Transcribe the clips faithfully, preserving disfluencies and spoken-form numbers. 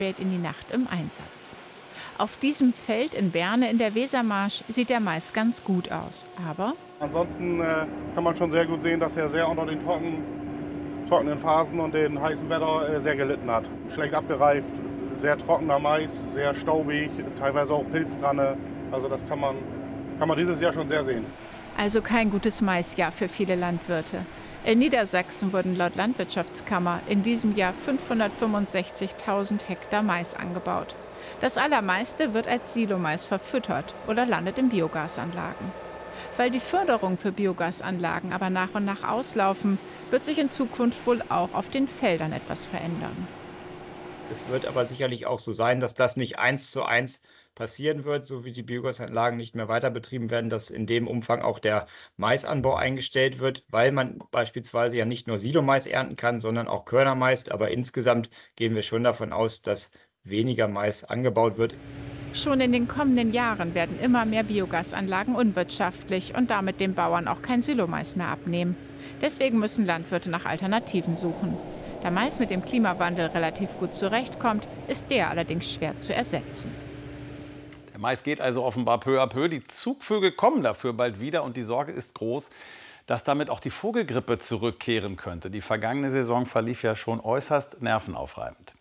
spät in die Nacht im Einsatz. Auf diesem Feld in Berne in der Wesermarsch sieht der Mais ganz gut aus. Aber ansonsten äh, kann man schon sehr gut sehen, dass er sehr unter den trocken, trockenen Phasen und den heißen Wetter äh, sehr gelitten hat. Schlecht abgereift, sehr trockener Mais, sehr staubig, teilweise auch Pilz dran. Also das kann man, kann man dieses Jahr schon sehr sehen. Also kein gutes Maisjahr für viele Landwirte. In Niedersachsen wurden laut Landwirtschaftskammer in diesem Jahr fünfhundertfünfundsechzigtausend Hektar Mais angebaut. Das allermeiste wird als Silomais verfüttert oder landet in Biogasanlagen. Weil die Förderung für Biogasanlagen aber nach und nach auslaufen, wird sich in Zukunft wohl auch auf den Feldern etwas verändern. Es wird aber sicherlich auch so sein, dass das nicht eins zu eins passieren wird, so wie die Biogasanlagen nicht mehr weiter betrieben werden, dass in dem Umfang auch der Maisanbau eingestellt wird, weil man beispielsweise ja nicht nur Silomais ernten kann, sondern auch Körnermais. Aber insgesamt gehen wir schon davon aus, dass weniger Mais angebaut wird. Schon in den kommenden Jahren werden immer mehr Biogasanlagen unwirtschaftlich und damit den Bauern auch kein Silomais mehr abnehmen. Deswegen müssen Landwirte nach Alternativen suchen. Da Mais mit dem Klimawandel relativ gut zurechtkommt, ist der allerdings schwer zu ersetzen. Der Mais geht also offenbar peu à peu. Die Zugvögel kommen dafür bald wieder und die Sorge ist groß, dass damit auch die Vogelgrippe zurückkehren könnte. Die vergangene Saison verlief ja schon äußerst nervenaufreibend.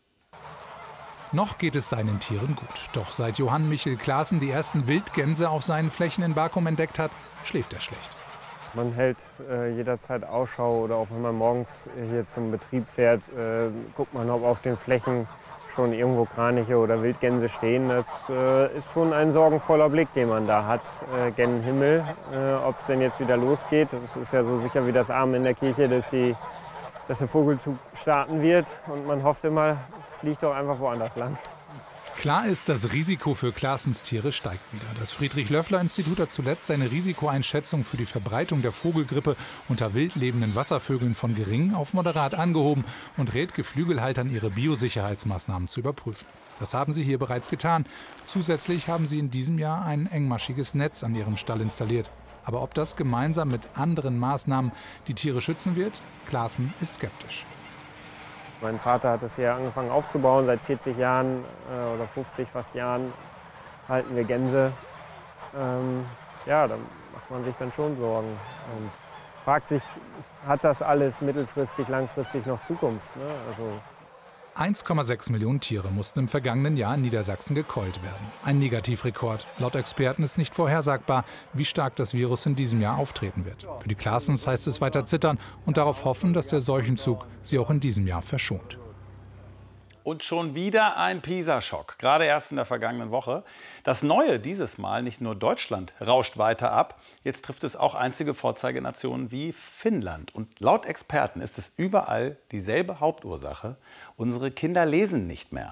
Noch geht es seinen Tieren gut. Doch seit Johann Michel Klaassen die ersten Wildgänse auf seinen Flächen in Bakum entdeckt hat, schläft er schlecht. Man hält äh, jederzeit Ausschau oder auch wenn man morgens hier zum Betrieb fährt, äh, guckt man, ob auf den Flächen schon irgendwo Kraniche oder Wildgänse stehen. Das äh, ist schon ein sorgenvoller Blick, den man da hat, äh, gen Himmel, äh, ob es denn jetzt wieder losgeht. Es ist ja so sicher wie das Amen in der Kirche, dass, die, dass der Vogelzug starten wird und man hofft immer, fliegt doch einfach woanders lang. Klar ist, das Risiko für Klaassens Tiere steigt wieder. Das Friedrich-Löffler-Institut hat zuletzt seine Risikoeinschätzung für die Verbreitung der Vogelgrippe unter wild lebenden Wasservögeln von gering auf moderat angehoben und rät Geflügelhaltern, ihre Biosicherheitsmaßnahmen zu überprüfen. Das haben sie hier bereits getan. Zusätzlich haben sie in diesem Jahr ein engmaschiges Netz an ihrem Stall installiert. Aber ob das gemeinsam mit anderen Maßnahmen die Tiere schützen wird? Klaassen ist skeptisch. Mein Vater hat es hier angefangen aufzubauen. Seit vierzig Jahren äh, oder fünfzig fast Jahren halten wir Gänse. Ähm, ja, da macht man sich dann schon Sorgen und fragt sich, hat das alles mittelfristig, langfristig noch Zukunft? Ne? Also eins Komma sechs Millionen Tiere mussten im vergangenen Jahr in Niedersachsen gekeult werden. Ein Negativrekord. Laut Experten ist nicht vorhersagbar, wie stark das Virus in diesem Jahr auftreten wird. Für die Klaassens heißt es weiter zittern und darauf hoffen, dass der Seuchenzug sie auch in diesem Jahr verschont. Und schon wieder ein Pisa-Schock, gerade erst in der vergangenen Woche. Das Neue dieses Mal, nicht nur Deutschland rauscht weiter ab, jetzt trifft es auch einzige Vorzeigenationen wie Finnland. Und laut Experten ist es überall dieselbe Hauptursache: unsere Kinder lesen nicht mehr.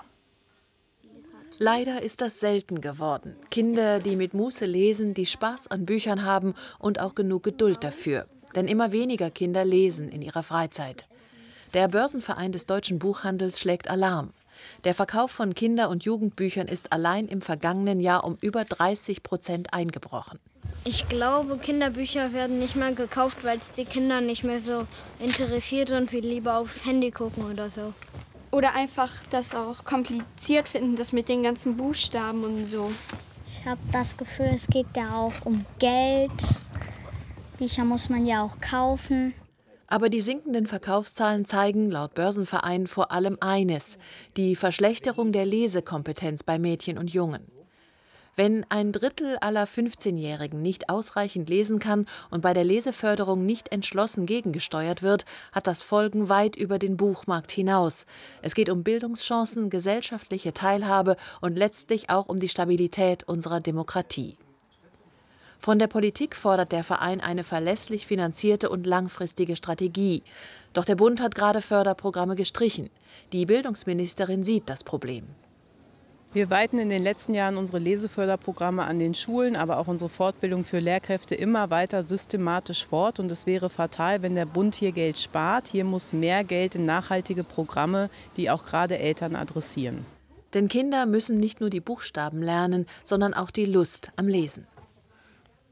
Leider ist das selten geworden. Kinder, die mit Muße lesen, die Spaß an Büchern haben und auch genug Geduld dafür. Denn immer weniger Kinder lesen in ihrer Freizeit. Der Börsenverein des deutschen Buchhandels schlägt Alarm. Der Verkauf von Kinder- und Jugendbüchern ist allein im vergangenen Jahr um über dreißig Prozent eingebrochen. Ich glaube, Kinderbücher werden nicht mehr gekauft, weil es die Kinder nicht mehr so interessiert und sie lieber aufs Handy gucken oder so. Oder einfach das auch kompliziert finden, das mit den ganzen Buchstaben und so. Ich habe das Gefühl, es geht ja auch um Geld. Bücher muss man ja auch kaufen. Aber die sinkenden Verkaufszahlen zeigen laut Börsenverein vor allem eines: die Verschlechterung der Lesekompetenz bei Mädchen und Jungen. Wenn ein Drittel aller fünfzehnjährigen nicht ausreichend lesen kann und bei der Leseförderung nicht entschlossen gegengesteuert wird, hat das Folgen weit über den Buchmarkt hinaus. Es geht um Bildungschancen, gesellschaftliche Teilhabe und letztlich auch um die Stabilität unserer Demokratie. Von der Politik fordert der Verein eine verlässlich finanzierte und langfristige Strategie. Doch der Bund hat gerade Förderprogramme gestrichen. Die Bildungsministerin sieht das Problem. Wir weiten in den letzten Jahren unsere Leseförderprogramme an den Schulen, aber auch unsere Fortbildung für Lehrkräfte immer weiter systematisch fort. Und es wäre fatal, wenn der Bund hier Geld spart. Hier muss mehr Geld in nachhaltige Programme, die auch gerade Eltern adressieren. Denn Kinder müssen nicht nur die Buchstaben lernen, sondern auch die Lust am Lesen.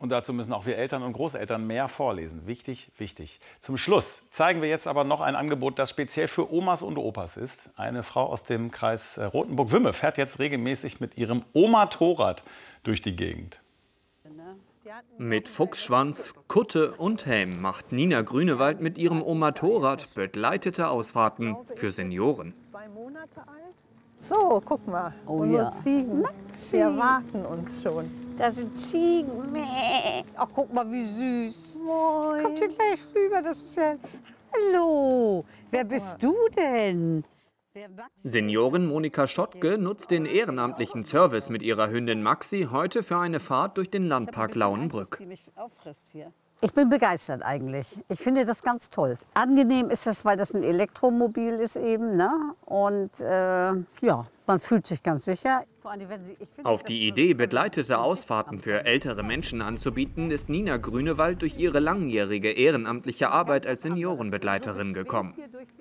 Und dazu müssen auch wir Eltern und Großeltern mehr vorlesen. Wichtig, wichtig. Zum Schluss zeigen wir jetzt aber noch ein Angebot, das speziell für Omas und Opas ist. Eine Frau aus dem Kreis Rothenburg-Wümme fährt jetzt regelmäßig mit ihrem Oma-Torrad durch die Gegend. Mit Fuchsschwanz, Kutte und Helm macht Nina Grünewald mit ihrem Oma-Torrad begleitete Ausfahrten für Senioren. Zwei Monate alt. So, guck mal, oh, unsere ja. Ziegen, die erwarten uns schon. Das sind Ziegen. Mäh. Ach, guck mal, wie süß. Moin. Kommt hier gleich rüber, das ist ja... Hallo, wer bist du denn? Seniorin Monika Schottke nutzt den ehrenamtlichen Service mit ihrer Hündin Maxi heute für eine Fahrt durch den Landpark Lauenbrück. Ich bin begeistert eigentlich. Ich finde das ganz toll. Angenehm ist das, weil das ein Elektromobil ist eben, ne? Und äh, ja, man fühlt sich ganz sicher. Auf die Idee, begleitete Ausfahrten für ältere Menschen anzubieten, ist Nina Grünewald durch ihre langjährige ehrenamtliche Arbeit als Seniorenbegleiterin gekommen.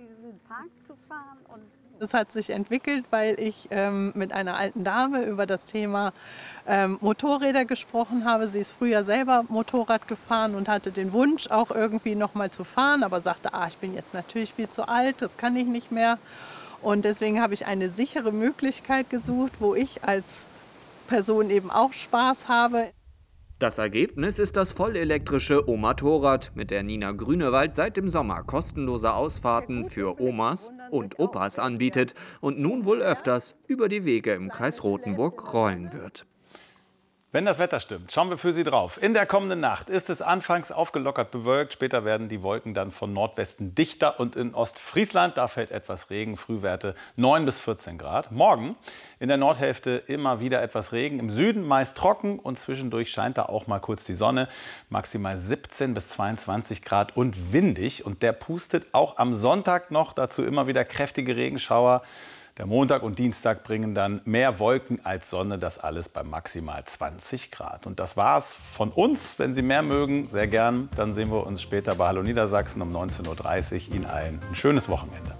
Es hat sich entwickelt, weil ich ähm, mit einer alten Dame über das Thema ähm, Motorräder gesprochen habe. Sie ist früher selber Motorrad gefahren und hatte den Wunsch, auch irgendwie noch mal zu fahren, aber sagte, ah, ich bin jetzt natürlich viel zu alt, das kann ich nicht mehr. Und deswegen habe ich eine sichere Möglichkeit gesucht, wo ich als Person eben auch Spaß habe. Das Ergebnis ist das vollelektrische Oma-Torrad, mit der Nina Grünewald seit dem Sommer kostenlose Ausfahrten für Omas und Opas anbietet und nun wohl öfters über die Wege im Kreis Rothenburg rollen wird. Wenn das Wetter stimmt, schauen wir für Sie drauf. In der kommenden Nacht ist es anfangs aufgelockert bewölkt. Später werden die Wolken dann von Nordwesten dichter und in Ostfriesland, da fällt etwas Regen, Frühwerte neun bis vierzehn Grad. Morgen in der Nordhälfte immer wieder etwas Regen, im Süden meist trocken und zwischendurch scheint da auch mal kurz die Sonne. Maximal siebzehn bis zweiundzwanzig Grad und windig. Und der pustet auch am Sonntag noch, dazu immer wieder kräftige Regenschauer. Der Montag und Dienstag bringen dann mehr Wolken als Sonne, das alles bei maximal zwanzig Grad. Und das war's von uns. Wenn Sie mehr mögen, sehr gern. Dann sehen wir uns später bei Hallo Niedersachsen um neunzehn Uhr dreißig. Ihnen allen ein schönes Wochenende.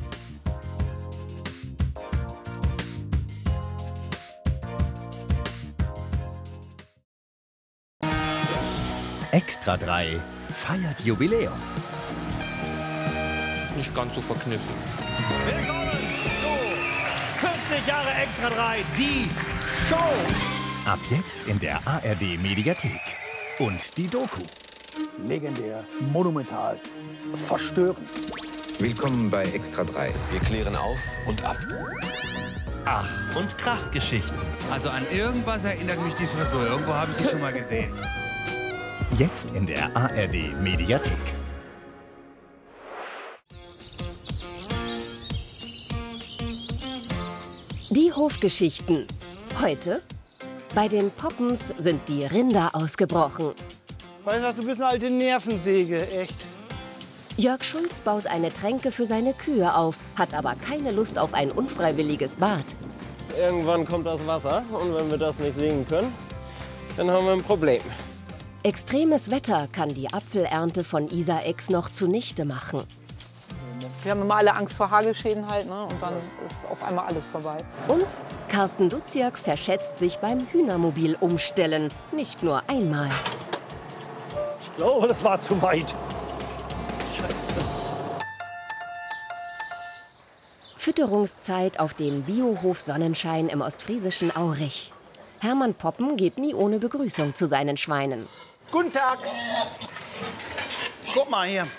Extra drei feiert Jubiläum. Nicht ganz so verkniffen. Willkommen zu fünfzig Jahre Extra drei, die Show. Ab jetzt in der A R D Mediathek. Und die Doku. Legendär, monumental, verstörend. Willkommen bei Extra drei. Wir klären auf und ab. Ach und Krachgeschichten. Also an irgendwas erinnert mich die Frisur. Irgendwo habe ich die schon mal gesehen. Jetzt in der A R D Mediathek. Die Hofgeschichten. Heute: Bei den Poppens sind die Rinder ausgebrochen. Weißt du was, du bist eine alte Nervensäge, echt. Jörg Schulz baut eine Tränke für seine Kühe auf, hat aber keine Lust auf ein unfreiwilliges Bad. Irgendwann kommt das Wasser und wenn wir das nicht sehen können, dann haben wir ein Problem. Extremes Wetter kann die Apfelernte von Isar-Ex noch zunichte machen. Wir haben immer alle Angst vor Hagelschäden halt, ne? Und dann ist auf einmal alles vorbei. Und Carsten Duziak verschätzt sich beim Hühnermobil umstellen. Nicht nur einmal. Ich glaube, das war zu weit. Scheiße. Fütterungszeit auf dem Biohof Sonnenschein im ostfriesischen Aurich. Hermann Poppen geht nie ohne Begrüßung zu seinen Schweinen. Guten Tag. Guck mal hier.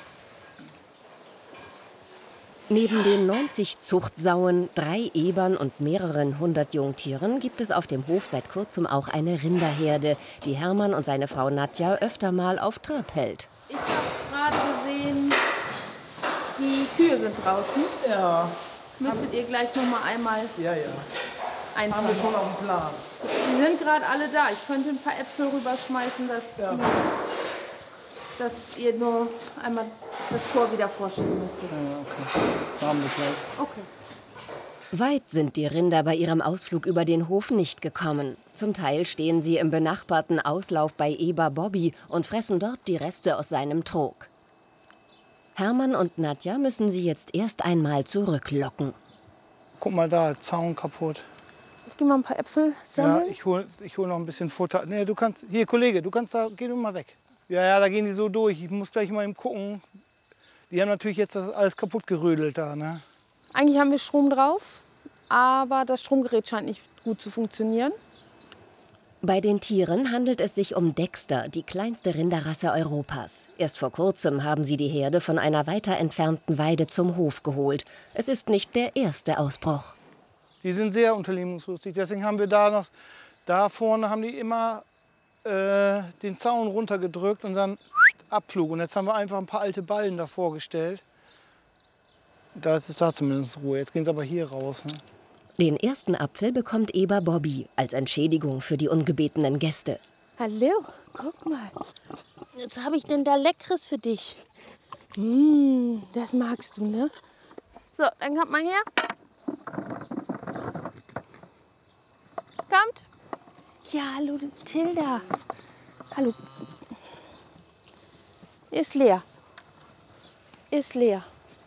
Neben den neunzig Zuchtsauen, drei Ebern und mehreren hundert Jungtieren gibt es auf dem Hof seit kurzem auch eine Rinderherde, die Hermann und seine Frau Nadja öfter mal auf Trab hält. Ich habe gerade gesehen, die Kühe sind draußen. Ja. Müsstet ihr gleich noch mal einmal Ja, ja. einfahren. Haben wir schon auf dem Plan. Die sind gerade alle da. Ich könnte ein paar Äpfel rüberschmeißen, dass, Ja. die, dass ihr nur einmal das Tor wieder vorstellen müsstet. Ja, okay. Haben wir gleich. Okay. Weit sind die Rinder bei ihrem Ausflug über den Hof nicht gekommen. Zum Teil stehen sie im benachbarten Auslauf bei Eber Bobby und fressen dort die Reste aus seinem Trog. Hermann und Nadja müssen sie jetzt erst einmal zurücklocken. Guck mal da, Zaun kaputt. Ich gehe mal ein paar Äpfel sammeln. Ja, ich hole ich hol noch ein bisschen Futter. Nee, du kannst, hier Kollege, du kannst da, geh du mal weg. Ja, ja, da gehen die so durch. Ich muss gleich mal eben gucken. Die haben natürlich jetzt das alles kaputt gerödelt da, ne? Eigentlich haben wir Strom drauf, aber das Stromgerät scheint nicht gut zu funktionieren. Bei den Tieren handelt es sich um Dexter, die kleinste Rinderrasse Europas. Erst vor kurzem haben sie die Herde von einer weiter entfernten Weide zum Hof geholt. Es ist nicht der erste Ausbruch. Die sind sehr unternehmungslustig. Deswegen haben wir da noch, da vorne haben die immer äh, den Zaun runtergedrückt und dann Abflug. Und jetzt haben wir einfach ein paar alte Ballen davor gestellt. Da ist es da zumindest Ruhe. Jetzt gehen sie aber hier raus. Ne? Den ersten Apfel bekommt Eber Bobby als Entschädigung für die ungebetenen Gäste. Hallo, guck mal. Was habe ich denn da Leckeres für dich? Mmh, das magst du, ne? So, dann kommt mal her. Kommt. Ja, hallo, Tilda. Hallo. Ist leer. Ist leer.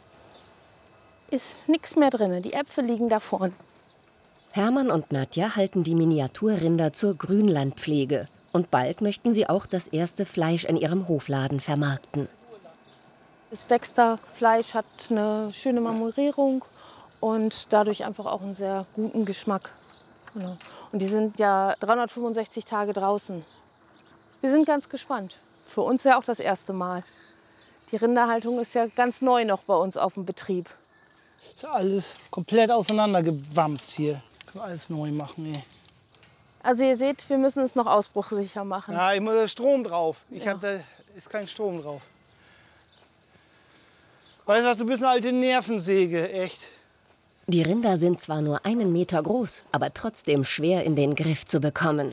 Ist nichts mehr drin. Die Äpfel liegen da vorne. Hermann und Nadja halten die Miniaturrinder zur Grünlandpflege. Und bald möchten sie auch das erste Fleisch in ihrem Hofladen vermarkten. Das Dexter-Fleisch hat eine schöne Marmorierung und dadurch einfach auch einen sehr guten Geschmack. Genau. Und die sind ja dreihundertfünfundsechzig Tage draußen. Wir sind ganz gespannt. Für uns ja auch das erste Mal. Die Rinderhaltung ist ja ganz neu noch bei uns auf dem Betrieb. Ist ja alles komplett auseinandergewamst hier. Können wir alles neu machen. Ey. Also ihr seht, wir müssen es noch ausbruchsicher machen. Ja, ich muss da Strom drauf. Ich Ja. hab da ist kein Strom drauf. Weißt du was, du bist eine alte Nervensäge, echt. Die Rinder sind zwar nur einen Meter groß, aber trotzdem schwer in den Griff zu bekommen.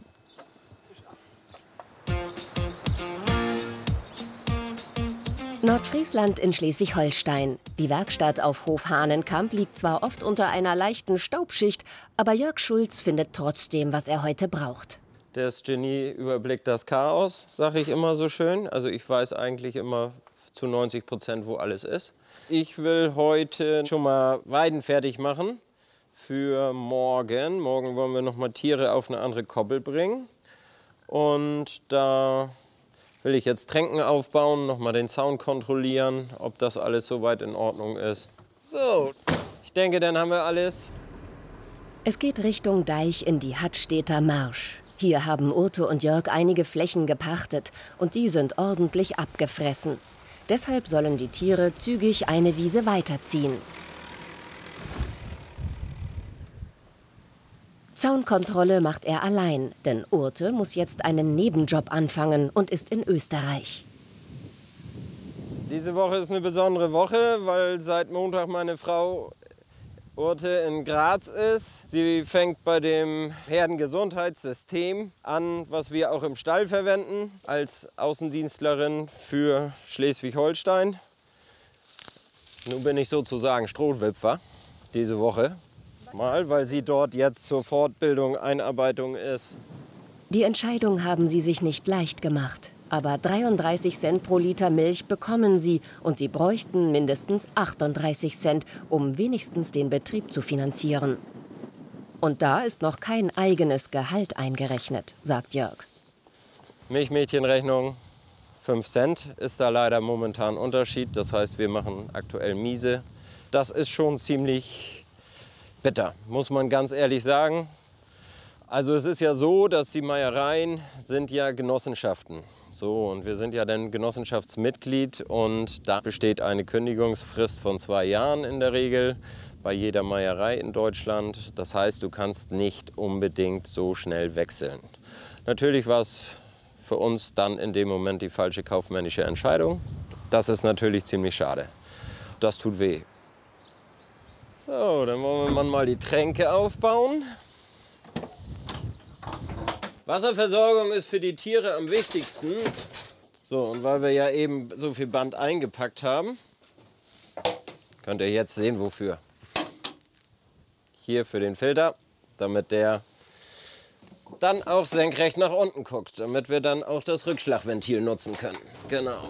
Nordfriesland in Schleswig-Holstein. Die Werkstatt auf Hof Hahnenkamp liegt zwar oft unter einer leichten Staubschicht, aber Jörg Schulz findet trotzdem, was er heute braucht. Das Genie überblickt das Chaos, sage ich immer so schön. Also ich weiß eigentlich immer zu neunzig Prozent, wo alles ist. Ich will heute schon mal Weiden fertig machen für morgen. Morgen wollen wir noch mal Tiere auf eine andere Koppel bringen. Und da will ich jetzt Tränken aufbauen, noch mal den Zaun kontrollieren, ob das alles soweit in Ordnung ist. So, ich denke, dann haben wir alles. Es geht Richtung Deich in die Hattstedter Marsch. Hier haben Urte und Jörg einige Flächen gepachtet und die sind ordentlich abgefressen. Deshalb sollen die Tiere zügig eine Wiese weiterziehen. Zaunkontrolle macht er allein, denn Urte muss jetzt einen Nebenjob anfangen und ist in Österreich. Diese Woche ist eine besondere Woche, weil seit Montag meine Frau Urte in Graz ist. Sie fängt bei dem Herdengesundheitssystem an, was wir auch im Stall verwenden, als Außendienstlerin für Schleswig-Holstein. Nun bin ich sozusagen Strohwipfer diese Woche. Mal, weil sie dort jetzt zur Fortbildung, Einarbeitung ist. Die Entscheidung haben sie sich nicht leicht gemacht. Aber dreiunddreißig Cent pro Liter Milch bekommen sie und sie bräuchten mindestens achtunddreißig Cent, um wenigstens den Betrieb zu finanzieren. Und da ist noch kein eigenes Gehalt eingerechnet, sagt Jörg. Milchmädchenrechnung, fünf Cent ist da leider momentan Unterschied. Das heißt, wir machen aktuell miese. Das ist schon ziemlich bitter, muss man ganz ehrlich sagen. Also es ist ja so, dass die Meiereien sind ja Genossenschaften. So, und wir sind ja dann Genossenschaftsmitglied und da besteht eine Kündigungsfrist von zwei Jahren in der Regel bei jeder Meierei in Deutschland. Das heißt, du kannst nicht unbedingt so schnell wechseln. Natürlich war es für uns dann in dem Moment die falsche kaufmännische Entscheidung. Das ist natürlich ziemlich schade. Das tut weh. So, dann wollen wir mal die Tränke aufbauen. Wasserversorgung ist für die Tiere am wichtigsten. So, und weil wir ja eben so viel Band eingepackt haben, könnt ihr jetzt sehen, wofür. Hier für den Filter, damit der dann auch senkrecht nach unten guckt, damit wir dann auch das Rückschlagventil nutzen können. Genau.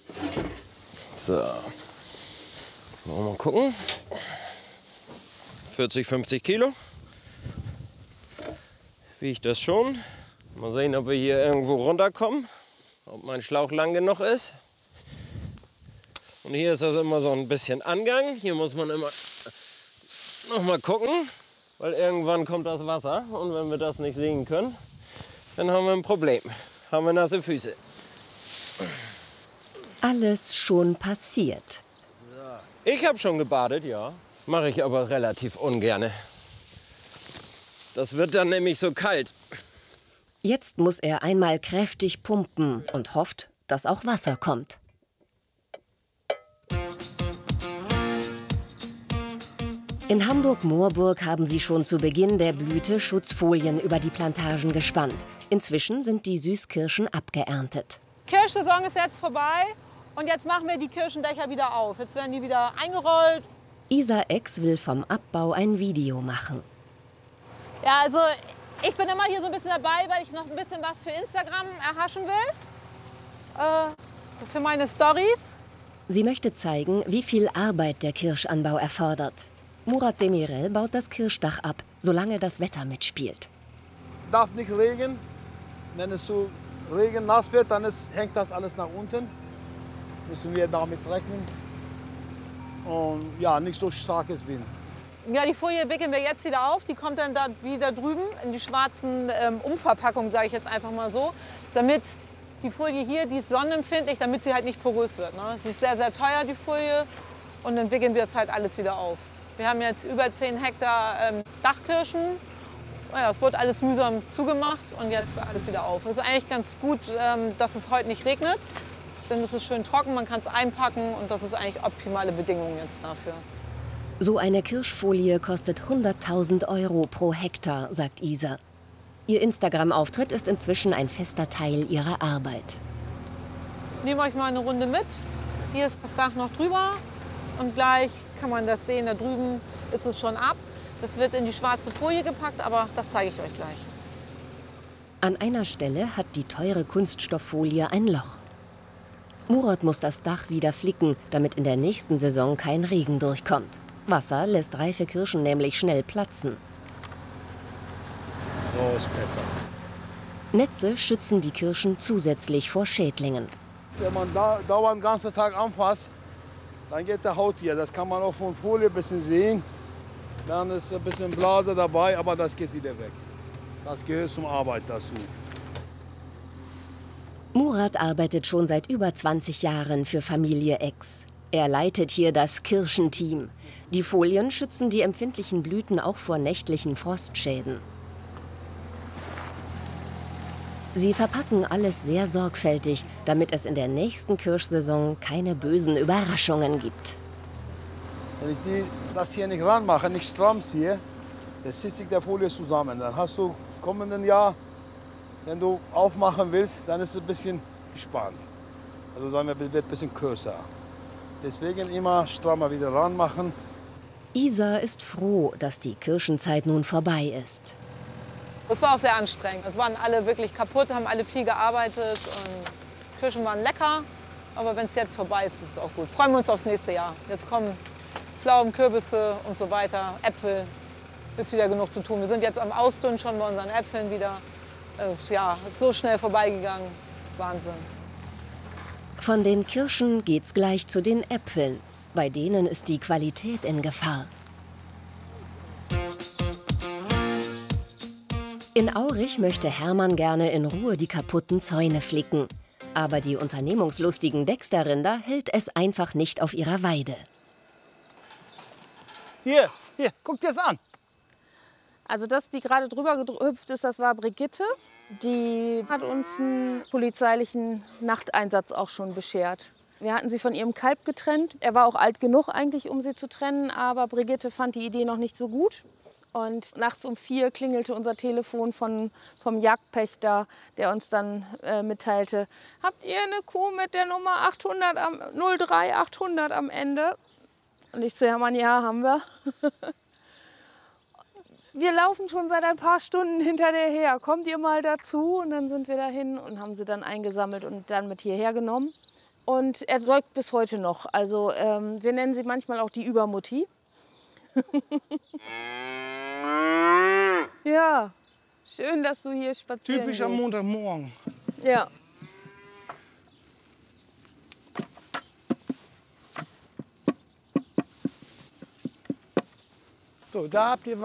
So. Wollen wir mal gucken. vierzig, fünfzig Kilo. Wiegt das schon. Mal sehen, ob wir hier irgendwo runterkommen, ob mein Schlauch lang genug ist. Und hier ist das immer so ein bisschen Angang. Hier muss man immer noch mal gucken, weil irgendwann kommt das Wasser. Und wenn wir das nicht sehen können, dann haben wir ein Problem. Haben wir nasse Füße. Alles schon passiert. Ich habe schon gebadet, ja. Mache ich aber relativ ungern. Das wird dann nämlich so kalt. Jetzt muss er einmal kräftig pumpen und hofft, dass auch Wasser kommt. In Hamburg-Moorburg haben sie schon zu Beginn der Blüte Schutzfolien über die Plantagen gespannt. Inzwischen sind die Süßkirschen abgeerntet. Kirschsaison ist jetzt vorbei und jetzt machen wir die Kirschendächer wieder auf. Jetzt werden die wieder eingerollt. Isa Ex will vom Abbau ein Video machen. Ja, also ich bin immer hier so ein bisschen dabei, weil ich noch ein bisschen was für Instagram erhaschen will. Äh, für meine Stories. Sie möchte zeigen, wie viel Arbeit der Kirschanbau erfordert. Murat Demirel baut das Kirschdach ab, solange das Wetter mitspielt. Darf nicht regnen. Wenn es so Regen nass wird, dann ist, hängt das alles nach unten. Müssen wir damit rechnen. Und ja, nicht so starkes Wind. Ja, die Folie wickeln wir jetzt wieder auf. Die kommt dann da wieder drüben in die schwarzen ähm, Umverpackungen, sage ich jetzt einfach mal so. Damit die Folie hier, die ist sonnenempfindlich, damit sie halt nicht porös wird. Ne? Es ist sehr, sehr teuer, die Folie. Und dann wickeln wir es halt alles wieder auf. Wir haben jetzt über zehn Hektar ähm, Dachkirschen. Ja, es wurde alles mühsam zugemacht und jetzt alles wieder auf. Es ist eigentlich ganz gut, ähm, dass es heute nicht regnet. Denn es ist schön trocken, man kann es einpacken und das ist eigentlich optimale Bedingungen jetzt dafür. So eine Kirschfolie kostet hunderttausend Euro pro Hektar, sagt Isa. Ihr Instagram-Auftritt ist inzwischen ein fester Teil ihrer Arbeit. Nehmt euch mal eine Runde mit. Hier ist das Dach noch drüber und gleich kann man das sehen. Da drüben ist es schon ab. Das wird in die schwarze Folie gepackt, aber das zeige ich euch gleich. An einer Stelle hat die teure Kunststofffolie ein Loch. Murat muss das Dach wieder flicken, damit in der nächsten Saison kein Regen durchkommt. Wasser lässt reife Kirschen nämlich schnell platzen. So ist besser. Netze schützen die Kirschen zusätzlich vor Schädlingen. Wenn man da dauernd den ganzen Tag anfasst, dann geht der Haut hier. Das kann man auch von Folie ein bisschen sehen. Dann ist ein bisschen Blase dabei, aber das geht wieder weg. Das gehört zum Arbeit dazu. Murat arbeitet schon seit über zwanzig Jahren für Familie Ex. Er leitet hier das Kirschenteam. Die Folien schützen die empfindlichen Blüten auch vor nächtlichen Frostschäden. Sie verpacken alles sehr sorgfältig, damit es in der nächsten Kirschsaison keine bösen Überraschungen gibt. Wenn ich die, das hier nicht ranmache, nicht stramm ziehe, dann zieht sich der Folie zusammen. Dann hast du im kommenden Jahr, wenn du aufmachen willst, dann ist es ein bisschen gespannt. Also sagen wir, wird ein bisschen kürzer. Deswegen immer strammer wieder ranmachen. Isa ist froh, dass die Kirschenzeit nun vorbei ist. Es war auch sehr anstrengend. Es waren alle wirklich kaputt, haben alle viel gearbeitet und Kirschen waren lecker. Aber wenn es jetzt vorbei ist, ist es auch gut. Freuen wir uns aufs nächste Jahr. Jetzt kommen Pflaumen, Kürbisse und so weiter, Äpfel. Ist wieder genug zu tun. Wir sind jetzt am Ausdünnen schon bei unseren Äpfeln wieder. Ja, ist so schnell vorbeigegangen. Wahnsinn. Von den Kirschen geht's gleich zu den Äpfeln. Bei denen ist die Qualität in Gefahr. In Aurich möchte Hermann gerne in Ruhe die kaputten Zäune flicken. Aber die unternehmungslustigen Dexter-Rinder hält es einfach nicht auf ihrer Weide. Hier, hier, guck dir das an. Also das, die gerade drüber gehüpft ist, das war Brigitte. Die hat uns einen polizeilichen Nachteinsatz auch schon beschert. Wir hatten sie von ihrem Kalb getrennt. Er war auch alt genug eigentlich, um sie zu trennen, aber Brigitte fand die Idee noch nicht so gut. Und nachts um vier klingelte unser Telefon von, vom Jagdpächter, der uns dann äh, mitteilte, habt ihr eine Kuh mit der Nummer achthundert am, null drei achthundert am Ende? Und ich zu Hermann, ja, haben wir. Wir laufen schon seit ein paar Stunden hinter der her. Kommt ihr mal dazu? Und dann sind wir dahin und haben sie dann eingesammelt und dann mit hierher genommen. Und er säugt bis heute noch. Also ähm, wir nennen sie manchmal auch die Übermutti. Ja, schön, dass du hier spazieren Typisch gehst. am Montagmorgen. Ja. So, da habt ihr